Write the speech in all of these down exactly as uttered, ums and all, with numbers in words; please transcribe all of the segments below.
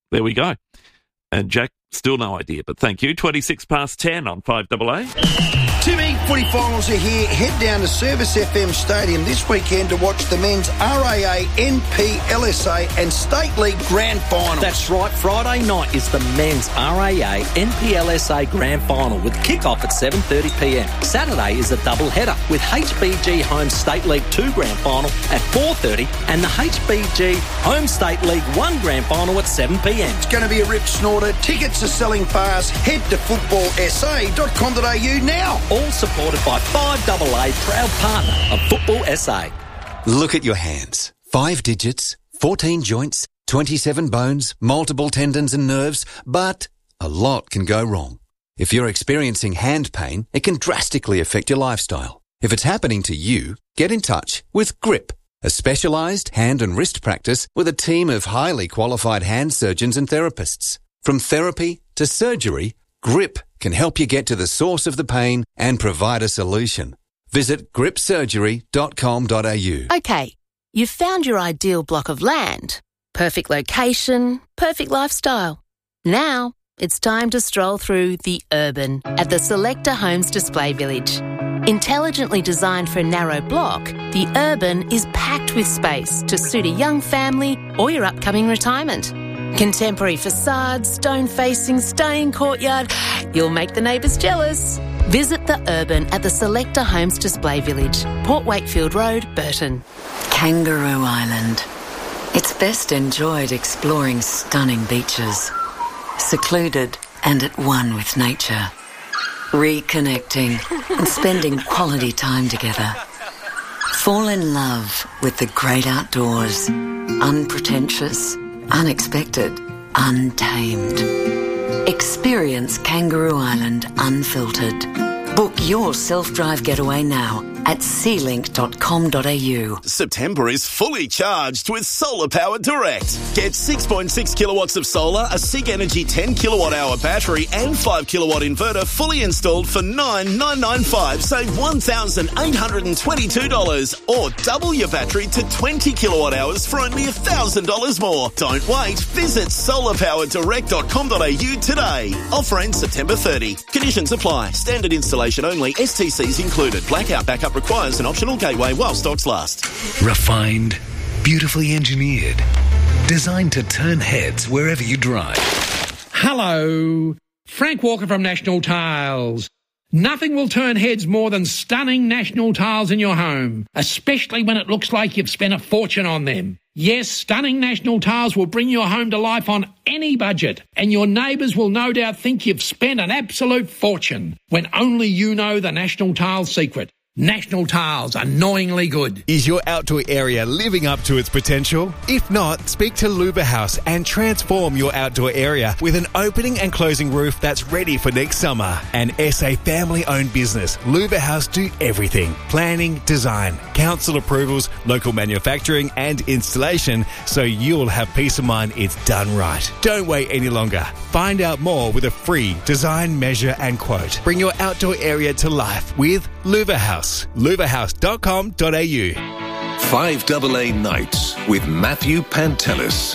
there we go. And Jack, still no idea, but thank you. twenty-six past ten on five A A. Two big footy finals are here. Head down to Service F M Stadium this weekend to watch the men's R A A, N P L S A and State League Grand Final. That's right. Friday night is the men's R A A, N P L S A Grand Final with kick-off at seven thirty p m. Saturday is a double-header with H B G Home State League two Grand Final at four thirty and the H B G Home State League one Grand Final at seven p m. It's going to be a rip snorter. Tickets are selling fast. Head to football s a dot com dot a u now. All supported by five A A, proud partner of Football S A. Look at your hands. Five digits, fourteen joints, twenty-seven bones, multiple tendons and nerves, but a lot can go wrong. If you're experiencing hand pain, it can drastically affect your lifestyle. If it's happening to you, get in touch with Grip, a specialised hand and wrist practice with a team of highly qualified hand surgeons and therapists. From therapy to surgery, Grip can help you get to the source of the pain and provide a solution. Visit grip surgery dot com dot a u. Okay, you've found your ideal block of land. Perfect location, perfect lifestyle. Now it's time to stroll through the Urban at the Selector Homes Display Village. Intelligently designed for a narrow block, the Urban is packed with space to suit a young family or your upcoming retirement. Contemporary facades, stone-facing, staying courtyard. You'll make the neighbours jealous. Visit the Urban at the Selector Homes Display Village, Port Wakefield Road, Burton. Kangaroo Island. It's best enjoyed exploring stunning beaches, secluded and at one with nature, reconnecting and spending quality time together. Fall in love with the great outdoors, unpretentious, unexpected, untamed. Experience Kangaroo Island unfiltered. Book your self-drive getaway now at sea link dot com dot a u. September is fully charged with Solar Power Direct. Get six point six kilowatts of solar, a SIG Energy ten kilowatt hour battery and five kilowatt inverter fully installed for nine thousand nine hundred ninety-five dollars. Save one thousand eight hundred twenty-two dollars or double your battery to twenty kilowatt hours for only one thousand dollars more. Don't wait. Visit solar power direct dot com dot a u today. Offer ends September thirtieth. Conditions apply. Standard installation only. S T Cs included. Blackout backup requires an optional gateway while stocks last. Refined, beautifully engineered, designed to turn heads wherever you drive. Hello, Frank Walker from National Tiles. Nothing will turn heads more than stunning National Tiles in your home, especially when it looks like you've spent a fortune on them. Yes, stunning National Tiles will bring your home to life on any budget, and your neighbours will no doubt think you've spent an absolute fortune when only you know the National Tiles secret. National Tiles, annoyingly good. Is your outdoor area living up to its potential? If not, speak to Luba House and transform your outdoor area with an opening and closing roof that's ready for next summer. An S A family-owned business, Luba House do everything. Planning, design, council approvals, local manufacturing and installation, so you'll have peace of mind it's done right. Don't wait any longer. Find out more with a free design, measure and quote. Bring your outdoor area to life with Luba House. luva house dot com dot a u. five A A Nights with Matthew Pantelis.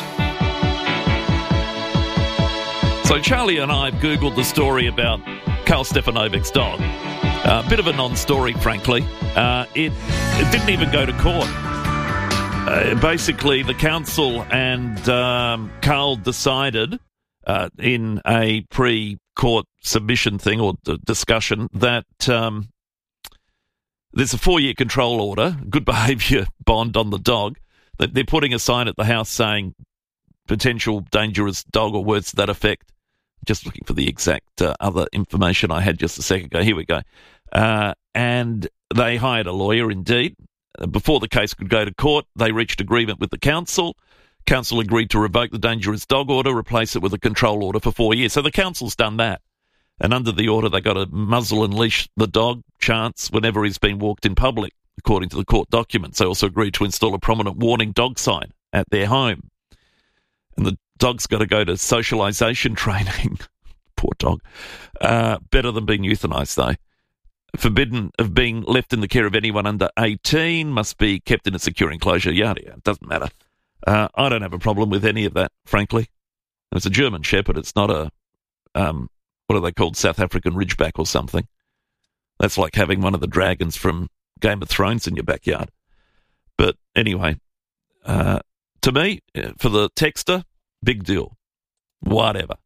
So Charlie and I have Googled the story about Karl Stefanovic's dog. A uh, bit of a non-story, frankly. Uh, it, it didn't even go to court. Uh, basically, the council and um, Karl decided uh, in a pre-court submission thing or d- discussion that... Um, There's a four-year control order, good behaviour bond on the dog. That they're putting a sign at the house saying potential dangerous dog or words to that effect. Just looking for the exact uh, other information I had just a second ago. Here we go. Uh, and they hired a lawyer, indeed. Before the case could go to court, they reached agreement with the council. Council agreed to revoke the dangerous dog order, replace it with a control order for four years. So the council's done that. And under the order, they got to muzzle and leash the dog, Chance, whenever he's been walked in public, according to the court documents. They also agreed to install a prominent warning dog sign at their home. And the dog's got to go to socialisation training. Poor dog. Uh, better than being euthanised, though. Forbidden of being left in the care of anyone under eighteen, must be kept in a secure enclosure, yada, yada. Doesn't matter. Uh, I don't have a problem with any of that, frankly. It's a German Shepherd. It's not a, um, what are they called, South African Ridgeback or something. That's like having one of the dragons from Game of Thrones in your backyard. But anyway, uh, to me, for the texter, big deal. Whatever.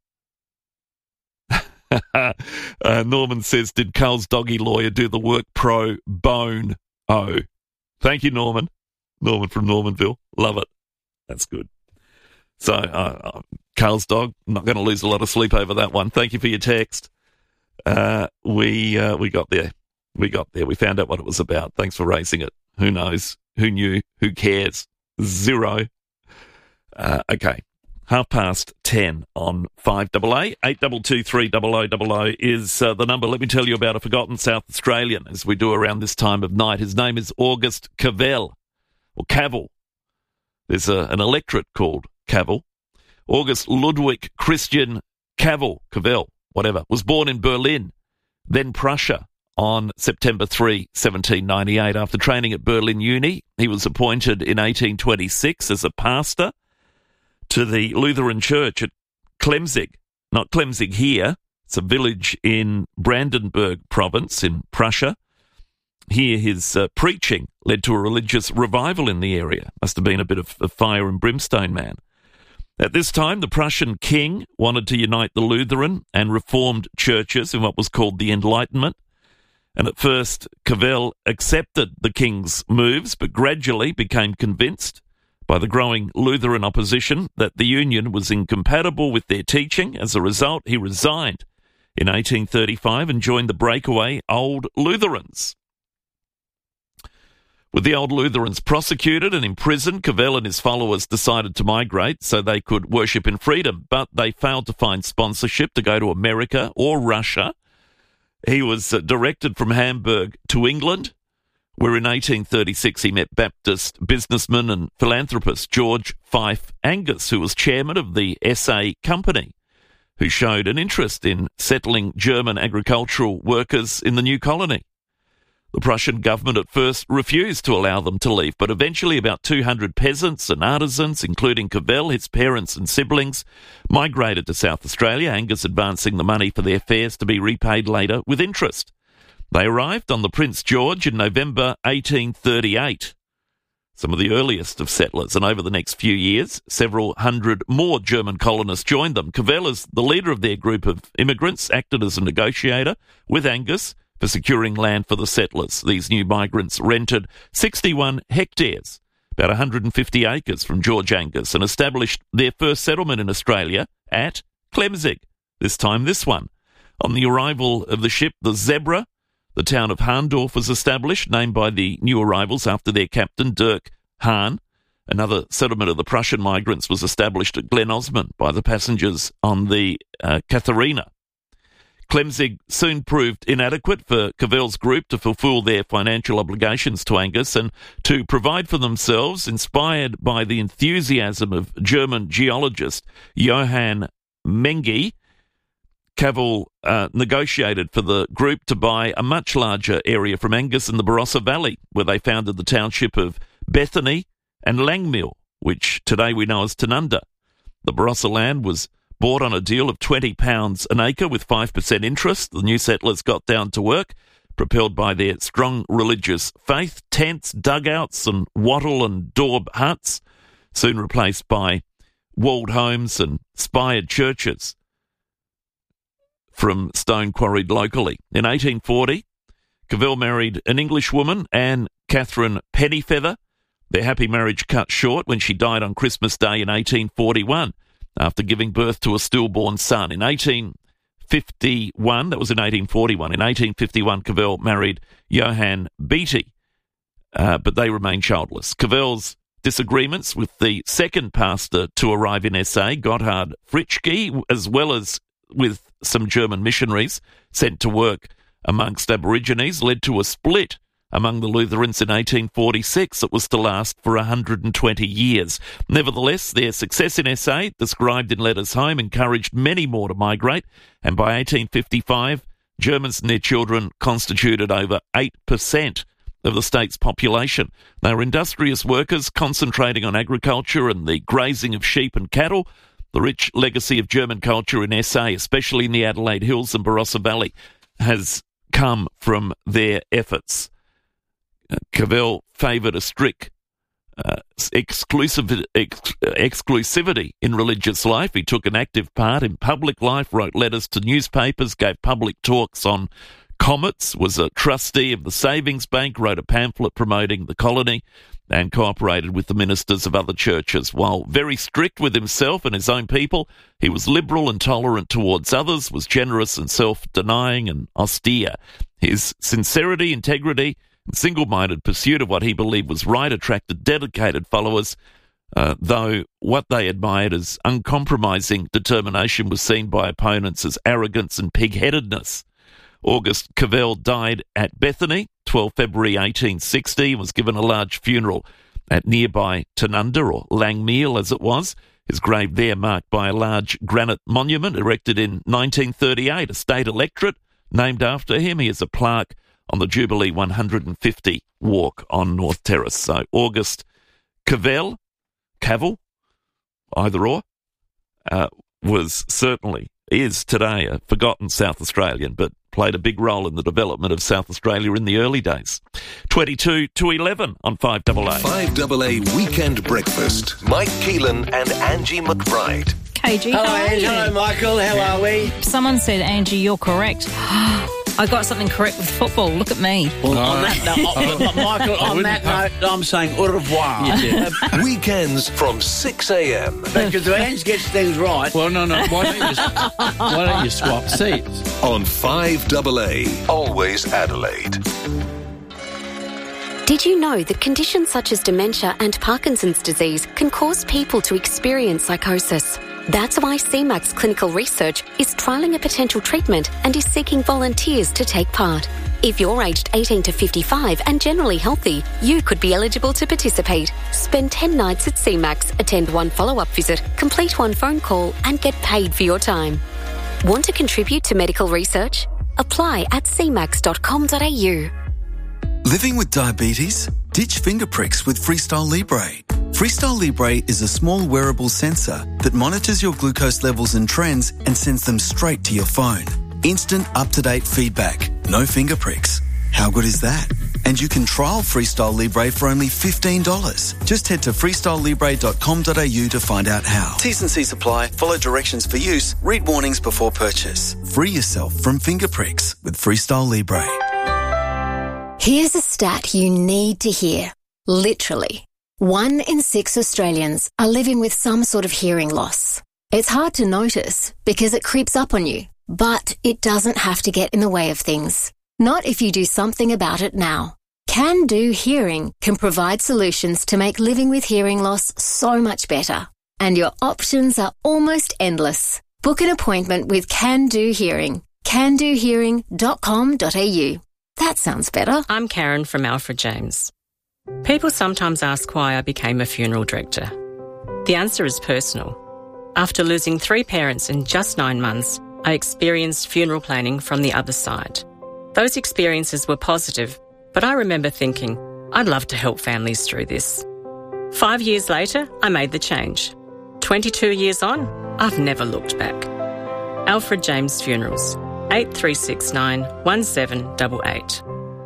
uh, Norman says, did Carl's doggy lawyer do the work pro bono? Oh, thank you, Norman. Norman from Normanville. Love it. That's good. So, uh, Carl's dog, not going to lose a lot of sleep over that one. Thank you for your text. Uh, we uh, we got there. We got there. We found out what it was about. Thanks for raising it. Who knows? Who knew? Who cares? Zero. Uh, okay. Half past ten on five A A. eight two two three zero zero zero zero is uh, the number. Let me tell you about a forgotten South Australian, as we do around this time of night. His name is August Cavell, or Cavell. There's a, an electorate called Cavell. August Ludwig Christian Cavell, Cavell, whatever, was born in Berlin, then Prussia, on September third, seventeen ninety-eight. After training at Berlin Uni, he was appointed in eighteen twenty-six as a pastor to the Lutheran Church at Klemzig. Not Klemzig here. It's a village in Brandenburg province in Prussia. Here his uh, preaching led to a religious revival in the area. Must have been a bit of a fire and brimstone man. At this time, the Prussian king wanted to unite the Lutheran and Reformed churches in what was called the Enlightenment. And at first, Cavell accepted the king's moves, but gradually became convinced by the growing Lutheran opposition that the union was incompatible with their teaching. As a result, he resigned in eighteen thirty-five and joined the breakaway Old Lutherans. With the Old Lutherans prosecuted and imprisoned, Cavell and his followers decided to migrate so they could worship in freedom, but they failed to find sponsorship to go to America or Russia. He was uh, directed from Hamburg to England, where in eighteen thirty-six he met Baptist businessman and philanthropist George Fife Angus, who was chairman of the S A Company, who showed an interest in settling German agricultural workers in the new colony. The Prussian government at first refused to allow them to leave, but eventually about two hundred peasants and artisans, including Cavell, his parents and siblings, migrated to South Australia, Angus advancing the money for their fares to be repaid later with interest. They arrived on the Prince George in November eighteen thirty-eight, some of the earliest of settlers, and over the next few years, several hundred more German colonists joined them. Cavell, as the leader of their group of immigrants, acted as a negotiator with Angus for securing land for the settlers. These new migrants rented sixty-one hectares, about one hundred fifty acres from George Angus, and established their first settlement in Australia at Klemzig, this time this one. On the arrival of the ship, the Zebra, the town of Hahndorf was established, named by the new arrivals after their captain, Dirk Hahn. Another settlement of the Prussian migrants was established at Glen Osmond by the passengers on the uh, Katharina. Klemzig soon proved inadequate for Cavell's group to fulfil their financial obligations to Angus and to provide for themselves, inspired by the enthusiasm of German geologist Johann Menge. Cavell uh, negotiated for the group to buy a much larger area from Angus in the Barossa Valley, where they founded the township of Bethany and Langmill, which today we know as Tanunda. The Barossa land was bought on a deal of twenty pounds an acre with five percent interest. The new settlers got down to work, propelled by their strong religious faith. Tents, dugouts and wattle and daub huts, soon replaced by walled homes and spired churches from stone quarried locally. In eighteen forty, Cavell married an Englishwoman, Anne Catherine Pennyfeather. Their happy marriage cut short when she died on Christmas Day in eighteen forty-one. After giving birth to a stillborn son. In eighteen fifty-one, that was in eighteen forty-one, in eighteen fifty-one, Cavell married Johann Beatty, uh, but they remained childless. Cavell's disagreements with the second pastor to arrive in S A, Gotthard Fritschke, as well as with some German missionaries sent to work amongst Aborigines, led to a split among the Lutherans in eighteen forty-six that was to last for one hundred twenty years. Nevertheless, their success in S A, described in letters home, encouraged many more to migrate, and by eighteen fifty-five, Germans and their children constituted over eight percent of the state's population. They were industrious workers concentrating on agriculture and the grazing of sheep and cattle. The rich legacy of German culture in S A, especially in the Adelaide Hills and Barossa Valley, has come from their efforts. Uh, Cavell favoured a strict uh, exclusive, ex- exclusivity in religious life. He took an active part in public life, wrote letters to newspapers, gave public talks on comets, was a trustee of the Savings Bank, wrote a pamphlet promoting the colony, and cooperated with the ministers of other churches. While very strict with himself and his own people, he was liberal and tolerant towards others, was generous and self-denying and austere. His sincerity, integrity, and single-minded pursuit of what he believed was right attracted dedicated followers, uh, though what they admired as uncompromising determination was seen by opponents as arrogance and pig-headedness. August Cavell died at Bethany, the twelfth of February eighteen sixty, and was given a large funeral at nearby Tanunda, or Langmeal as it was. His grave there marked by a large granite monument erected in nineteen thirty-eight, a state electorate named after him. He has a plaque on the Jubilee one hundred fifty walk on North Terrace. So August Cavell, Cavell, either or, uh, was certainly, is today a forgotten South Australian, but played a big role in the development of South Australia in the early days. twenty-two to eleven on five A A. five A A Weekend Breakfast. Mike Keelan and Angie McBride. K G, Hello, how are Angie. you? Hello, Michael. How are we? Someone said, Angie, you're correct. I got something correct with football. Look at me. Well, on that note, Michael, on that note, I'm saying au revoir. Weekends from six a.m. Because if Ange gets things right... Well, no, no. Why don't you, why don't you swap seats? On five A A. Always Adelaide. Did you know that conditions such as dementia and Parkinson's disease can cause people to experience psychosis? That's why C MAX Clinical Research is trialling a potential treatment and is seeking volunteers to take part. If you're aged eighteen to fifty-five and generally healthy, you could be eligible to participate. Spend ten nights at C MAX, attend one follow-up visit, complete one phone call and get paid for your time. Want to contribute to medical research? Apply at c max dot com dot a u. Living with diabetes? Ditch finger pricks with Freestyle Libre. Freestyle Libre is a small wearable sensor that monitors your glucose levels and trends and sends them straight to your phone. Instant up-to-date feedback. No finger pricks. How good is that? And you can trial Freestyle Libre for only fifteen dollars. Just head to freestyle libre dot com dot a u to find out how. T's and C's apply. Follow directions for use. Read warnings before purchase. Free yourself from finger pricks with Freestyle Libre. Here's a stat you need to hear. Literally. One in six Australians are living with some sort of hearing loss. It's hard to notice because it creeps up on you, but it doesn't have to get in the way of things. Not if you do something about it now. Can Do Hearing can provide solutions to make living with hearing loss so much better. And your options are almost endless. Book an appointment with Can Do Hearing. can do hearing dot com dot a u. That sounds better. I'm Karen from Alfred James. People sometimes ask why I became a funeral director. The answer is personal. After losing three parents in just nine months, I experienced funeral planning from the other side. Those experiences were positive, but I remember thinking, I'd love to help families through this. Five years later, I made the change. twenty-two years on, I've never looked back. Alfred James Funerals, eight three six nine, one seven eight eight.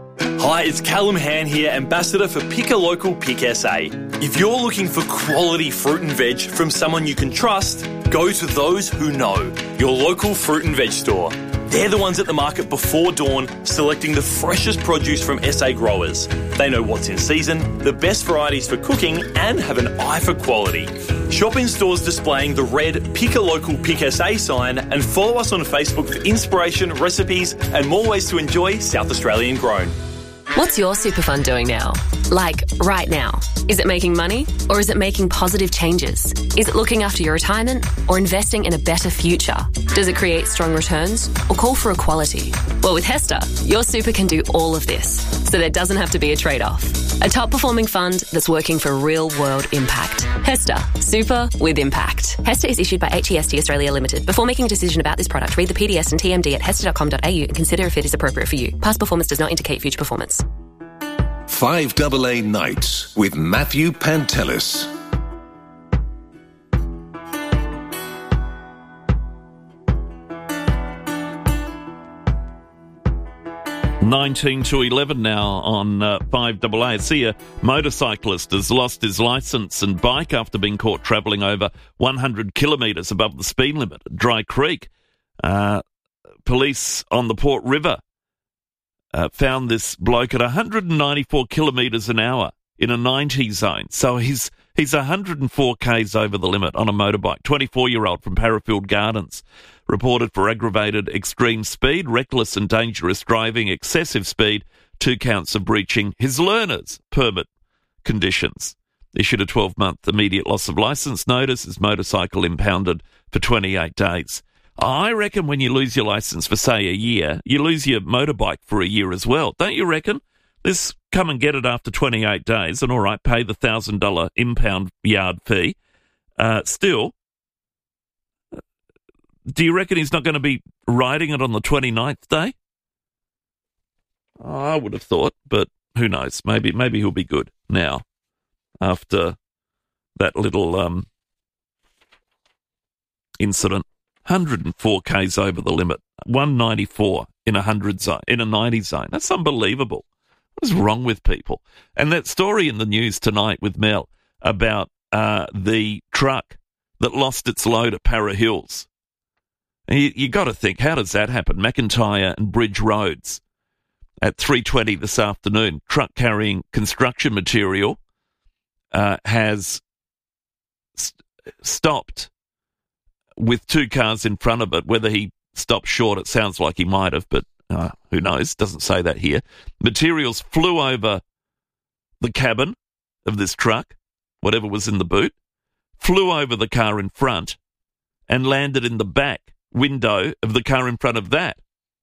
Hi, it's Callum Han here, Ambassador for Pick a Local Pick S A. If you're looking for quality fruit and veg from someone you can trust, go to those who know, your local fruit and veg store. They're the ones at the market before dawn, selecting the freshest produce from S A growers. They know what's in season, the best varieties for cooking, and have an eye for quality. Shop in stores displaying the red Pick a Local Pick S A sign and follow us on Facebook for inspiration, recipes, and more ways to enjoy South Australian grown. What's your super fund doing now? Like, right now? Is it making money or is it making positive changes? Is it looking after your retirement or investing in a better future? Does it create strong returns or call for equality? Well, with HESTA, your super can do all of this, so there doesn't have to be a trade-off. A top-performing fund that's working for real-world impact. HESTA, super with impact. HESTA is issued by H E S T Australia Limited. Before making a decision about this product, read the P D S and T M D at hesta dot com dot a u and consider if it is appropriate for you. Past performance does not indicate future performance. five A A Nights with Matthew Pantelis. nineteen to eleven now on uh, five A A. See, a motorcyclist has lost his licence and bike after being caught travelling over one hundred kilometres above the speed limit at Dry Creek. Uh, police on the Port River uh, found this bloke at one hundred ninety-four kilometres an hour in a ninety zone. So he's he's one hundred four k's over the limit on a motorbike. twenty-four-year-old from Parafield Gardens. Reported for aggravated extreme speed, reckless and dangerous driving, excessive speed, two counts of breaching his learner's permit conditions. Issued a twelve-month immediate loss of licence notice, his motorcycle impounded for twenty-eight days. I reckon when you lose your licence for, say, a year, you lose your motorbike for a year as well. Don't you reckon? This come and get it after twenty-eight days, and all right, pay the one thousand dollars impound yard fee. Uh, still... Do you reckon he's not going to be riding it on the twenty-ninth day? I would have thought, but who knows? Maybe maybe he'll be good now after that little um, incident. one hundred four k's over the limit, one ninety-four in a one hundred zone, in a ninety zone. That's unbelievable. What is wrong with people? And that story in the news tonight with Mel about uh, the truck that lost its load at Para Hills. You, you got to think, how does that happen? McIntyre and Bridge Roads at three twenty this afternoon, truck carrying construction material uh, has st- stopped with two cars in front of it. Whether he stopped short, it sounds like he might have, but uh, who knows? Doesn't say that here. Materials flew over the cabin of this truck, whatever was in the boot, flew over the car in front and landed in the back window of the car in front of that.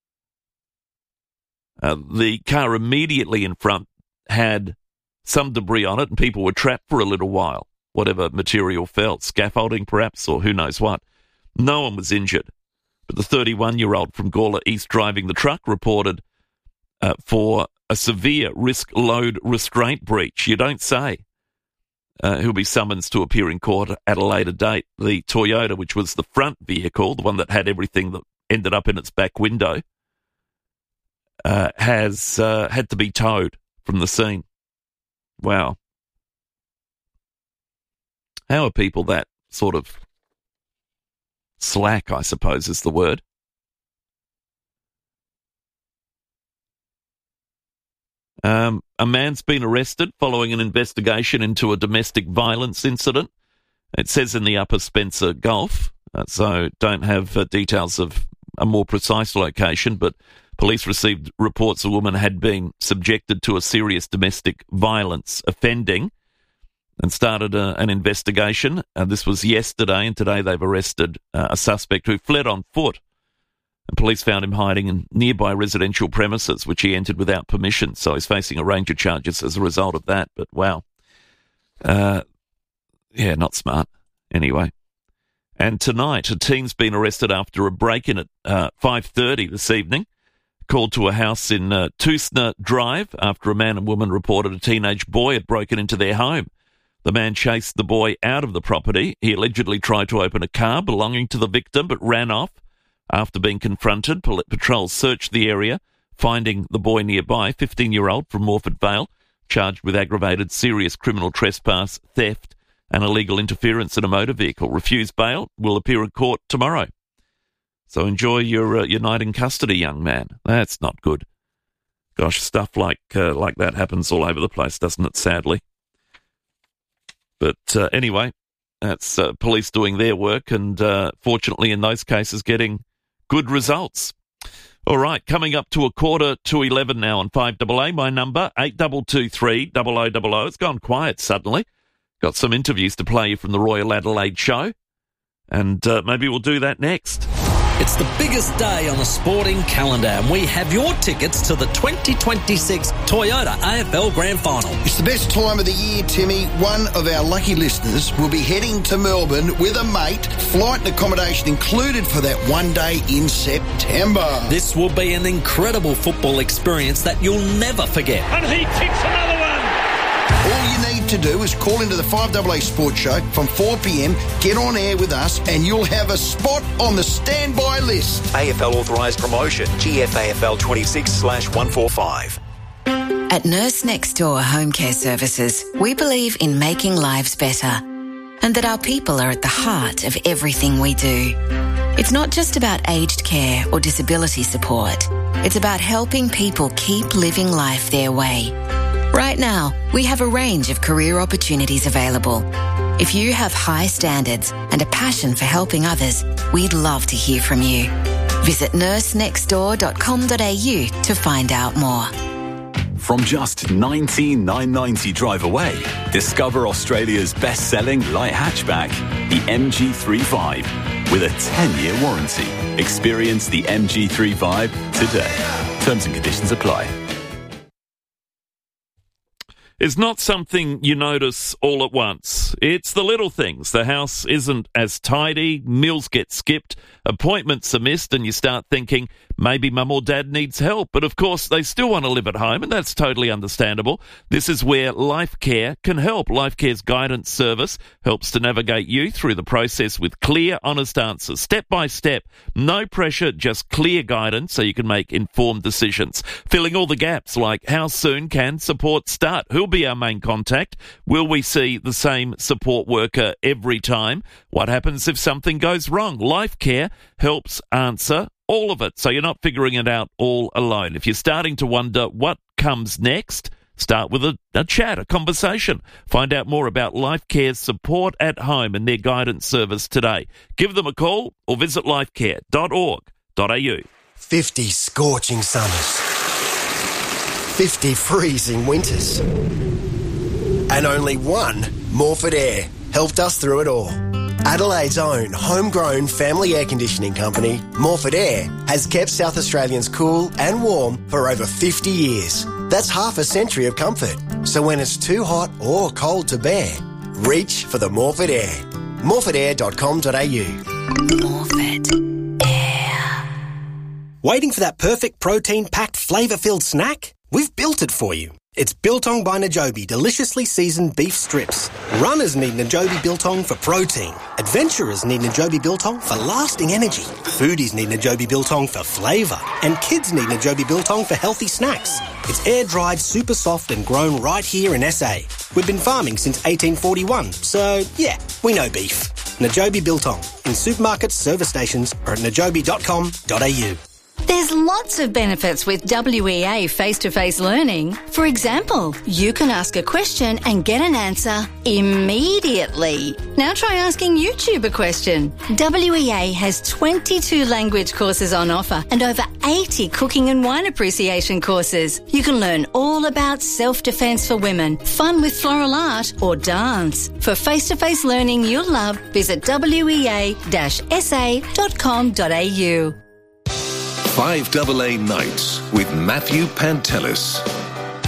Uh, the car immediately in front had some debris on it and people were trapped for a little while, whatever material fell, scaffolding perhaps, or who knows what. No one was injured, but the thirty-one-year-old from Gawler East driving the truck reported uh, for a severe risk load restraint breach. You don't say. Uh, he'll be summoned to appear in court at a later date. The Toyota, which was the front vehicle, the one that had everything that ended up in its back window, uh, has uh, had to be towed from the scene. Wow. How are people that sort of slack, I suppose, is the word? Um, a man's been arrested following an investigation into a domestic violence incident. It says in the Upper Spencer Gulf, uh, so don't have uh, details of a more precise location, but police received reports a woman had been subjected to a serious domestic violence offending and started a, an investigation. Uh, this was yesterday, and today they've arrested uh, a suspect who fled on foot. And police found him hiding in nearby residential premises, which he entered without permission. So he's facing a range of charges as a result of that. But wow. Uh, yeah, not smart. Anyway. And tonight, a teen's been arrested after a break-in at uh, five thirty this evening. Called to a house in uh, Toosner Drive after a man and woman reported a teenage boy had broken into their home. The man chased the boy out of the property. He allegedly tried to open a car belonging to the victim but ran off. After being confronted, patrols searched the area, finding the boy nearby, fifteen-year-old from Morford Vale, charged with aggravated serious criminal trespass, theft, and illegal interference in a motor vehicle. Refused bail, will appear in court tomorrow. So enjoy your uh, your night in custody, young man. That's not good. Gosh, stuff like uh, like that happens all over the place, doesn't it, sadly? But uh, anyway, that's uh, police doing their work and uh, fortunately in those cases getting good results. All right, coming up to a quarter to eleven now on five A A. My number, eight two two three, zero zero zero zero. It's gone quiet suddenly. Got some interviews to play you from the Royal Adelaide show. And uh, maybe we'll do that next. It's the biggest day on the sporting calendar, and we have your tickets to the twenty twenty-six Toyota A F L Grand Final. It's the best time of the year, Timmy. One of our lucky listeners will be heading to Melbourne with a mate, flight and accommodation included for that one day in September. This will be an incredible football experience that you'll never forget. And he kicks another one. All you need to do is call into the five A A Sports Show from four p.m, get on air with us, and you'll have a spot on the standby list. A F L authorised promotion, G F A F L twenty-six slash one forty-five. At Nurse Next Door Home Care Services, we believe in making lives better and that our people are at the heart of everything we do. It's not just about aged care or disability support. It's about helping people keep living life their way. Right now, we have a range of career opportunities available. If you have high standards and a passion for helping others, we'd love to hear from you. Visit nurse next door dot com dot a u to find out more. From just nineteen thousand nine hundred ninety drive away, discover Australia's best-selling light hatchback, the M G thirty-five, with a ten-year warranty. Experience the M G thirty-five today. Terms and conditions apply. It's not something you notice all at once. It's the little things. The house isn't as tidy, meals get skipped, appointments are missed, and you start thinking, maybe mum or dad needs help. But of course, they still want to live at home, and that's totally understandable. This is where Life Care can help. Life Care's guidance service helps to navigate you through the process with clear, honest answers, step by step. No pressure, just clear guidance so you can make informed decisions. Filling all the gaps like how soon can support start? Who'll be our main contact? Will we see the same support worker every time? What happens if something goes wrong? Life Care helps answer all of it, so you're not figuring it out all alone. If you're starting to wonder what comes next, start with a, a chat, a conversation. Find out more about Life Care's support at home and their guidance service today. Give them a call or visit lifecare dot org dot a u. fifty scorching summers. fifty freezing winters. And only one Morford Air helped us through it all. Adelaide's own homegrown family air conditioning company, Morford Air, has kept South Australians cool and warm for over fifty years. That's half a century of comfort. So when it's too hot or cold to bear, reach for the Morford Air. morford air dot com dot a u. Morford Air. Waiting for that perfect protein-packed, flavour-filled snack? We've built it for you. It's Biltong by Najobi deliciously seasoned beef strips. Runners need Najobi Biltong for protein. Adventurers need Najobi Biltong for lasting energy. Foodies need Najobi Biltong for flavour. And kids need Najobi Biltong for healthy snacks. It's air-dried, super soft and grown right here in S A. We've been farming since eighteen forty-one, so yeah, we know beef. Najobi Biltong in supermarkets, service stations or at najobi dot com dot a u. There's lots of benefits with W E A face-to-face learning. For example, you can ask a question and get an answer immediately. Now try asking YouTube a question. W E A has twenty-two language courses on offer and over eighty cooking and wine appreciation courses. You can learn all about self-defense for women, fun with floral art or dance. For face-to-face learning you'll love, visit w e a dash s a dot com dot a u. five A A Nights with Matthew Pantelis.